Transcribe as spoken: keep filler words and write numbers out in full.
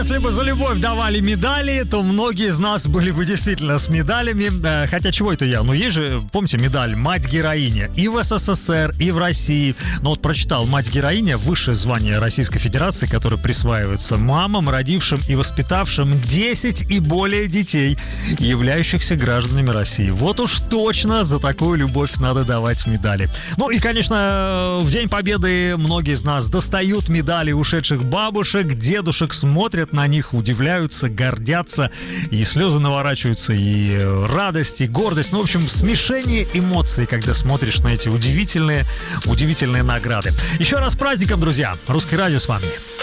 Если бы за любовь давали медали, то многие из нас были бы действительно с медалями. Хотя чего это я? Ну, есть же, помните, медаль «Мать-героиня» и в СССР, и в России. Но вот прочитал, «Мать-героиня» — высшее звание Российской Федерации, которое присваивается мамам, родившим и воспитавшим десять и более детей, являющихся гражданами России. Вот уж точно за такую любовь надо давать медали. Ну и, конечно, в День Победы многие из нас достают медали ушедших бабушек, дедушек, смотрят на них, удивляются, гордятся, и слезы наворачиваются, и радость, и гордость. Ну, в общем, смешение эмоций, когда смотришь на эти удивительные, удивительные награды. Еще раз с праздником, друзья! Русское радио с вами.